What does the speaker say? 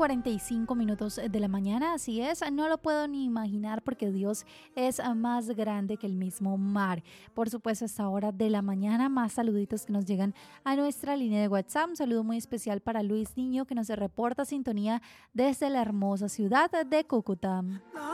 7:45 de la mañana, así es, no lo puedo ni imaginar porque Dios es más grande que el mismo mar. Por supuesto, a esta hora de la mañana, más saluditos que nos llegan a nuestra línea de WhatsApp. Un saludo muy especial para Luis Niño, que nos reporta sintonía desde la hermosa ciudad de Cúcuta.